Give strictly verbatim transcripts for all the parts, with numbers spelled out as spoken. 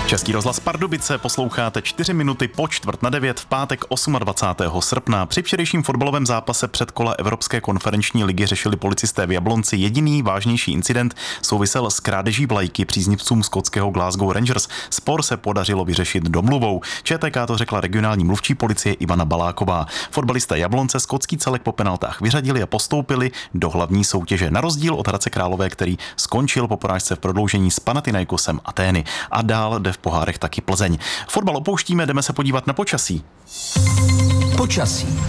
Český rozhlas Pardubice, posloucháte čtyři minuty po čtvrt na devět v pátek dvacátého osmého srpna. Při včerejším fotbalovém zápase předkola Evropské konferenční ligy řešili policisté v Jablonci. Jediný vážnější incident souvisel s krádeží vlajky příznivcům skotského Glasgow Rangers. Spor se podařilo vyřešit domluvou. ČTK to řekla regionální mluvčí policie Ivana Baláková. Fotbalisté Jablonce skotský celek po penaltách vyřadili a postoupili do hlavní soutěže. Na rozdíl od Hradce Králové, který skončil po porážce v prodloužení s Panathinaikosem Atény. A dál jde v pohárech taky Plzeň. Fotbal opouštíme, jdeme se podívat na počasí. Počasí.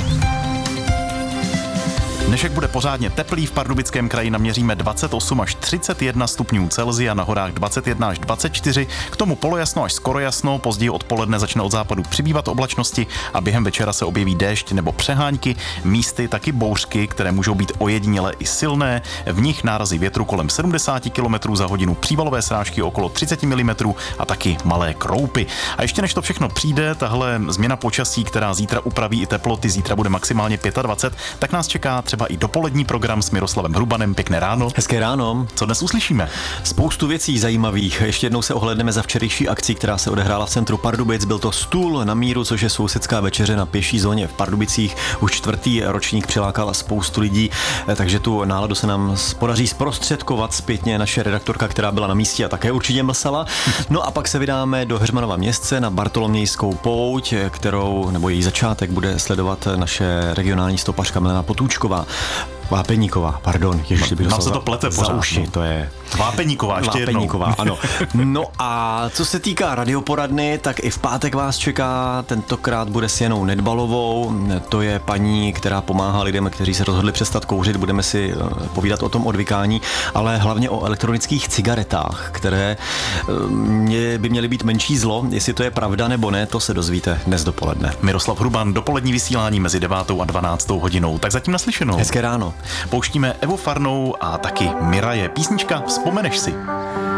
Dnešek bude pořádně teplý, v Pardubickém kraji naměříme dvacet osm až třicet jedna stupňů Celsia, na horách dvacet jedna až dvacet čtyři, k tomu polojasno až skoro jasno, později odpoledne začne od západu přibývat oblačnosti a během večera se objeví déšť nebo přehánky, místy taky bouřky, které můžou být ojediněle i silné, v nich nárazy větru kolem sedmdesát kilometrů za hodinu, přívalové srážky okolo třicet milimetrů a taky malé kroupy. A ještě než to všechno přijde, tahle změna počasí, která zítra upraví i teploty, zítra bude maximálně dvacet pět, tak nás čeká třeba i dopolední program s Miroslavem Hrubanem. Pěkné ráno. Hezké ráno. Co dnes uslyšíme? Spoustu věcí zajímavých. Ještě jednou se ohlédneme za včerejší akci, která se odehrála v centru Pardubic. Byl to Stůl na míru, což je sousedská večeře na pěší zóně v Pardubicích. Už čtvrtý ročník přilákal spoustu lidí, takže tu náladu se nám podaří zprostředkovat zpětně naše redaktorka, která byla na místě a také určitě mlsala. No a pak se vydáme do Heřmanova Městce na Bartolomějskou pouť, kterou, nebo její začátek bude sledovat naše regionální stopařka Milena Potůčková. Vápeníková, pardon, ještě bych Nám se to plete pořád. Za uši, to je... Vápeníková, ještě Vápeníková, jednou. ano. No a co se týká radioporadny, tak i v pátek vás čeká, tentokrát bude s Janou Nedbalovou, to je paní, která pomáhá lidem, kteří se rozhodli přestat kouřit, budeme si povídat o tom odvykání, ale hlavně o elektronických cigaretách, které by měly být menší zlo, jestli to je pravda nebo ne, to se dozvíte dnes dopoledne. Miroslav Hruban, dopolední vysílání mezi devátou a dvanáctou hodinou, tak zatím naslyšenou. Hezké ráno. Pouštíme Evu Farnou a taky Miraje. Písnička Vzpomeneš si.